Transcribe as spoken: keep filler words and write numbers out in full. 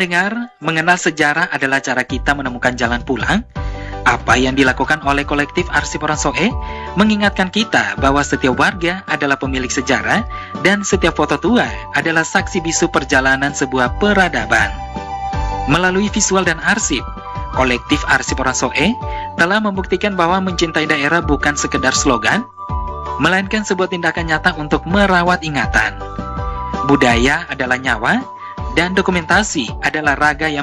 pendengar, mengenal sejarah adalah cara kita menemukan jalan pulang. Apa yang dilakukan oleh kolektif Arsip Orang Soe mengingatkan kita bahwa setiap warga adalah pemilik sejarah dan setiap foto tua adalah saksi bisu perjalanan sebuah peradaban. Melalui visual dan arsip, kolektif Arsip Orang Soe telah membuktikan bahwa mencintai daerah bukan sekedar slogan, melainkan sebuah tindakan nyata untuk merawat ingatan. Budaya adalah nyawa, dan dokumentasi adalah raga yang